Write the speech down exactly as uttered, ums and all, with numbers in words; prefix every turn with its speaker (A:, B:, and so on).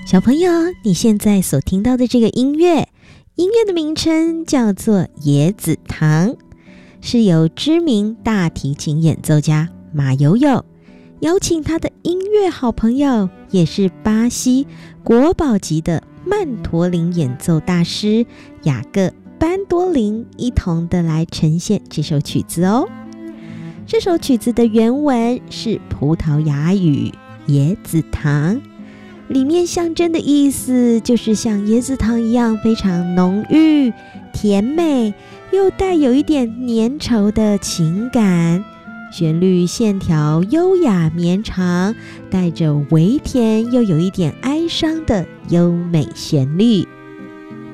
A: 小朋友，你现在所听到的这个音乐，音乐的名称叫做《椰子糖》，是由知名大提琴演奏家马友友邀请他的音乐好朋友，也是巴西国宝级的曼陀林演奏大师雅各班多林一同的来呈现这首曲子哦。这首曲子的原文是葡萄牙语椰子糖，里面象征的意思就是像椰子糖一样非常浓郁、甜美，又带有一点粘稠的情感。旋律线条优雅绵长，带着微甜又有一点哀伤的优美旋律。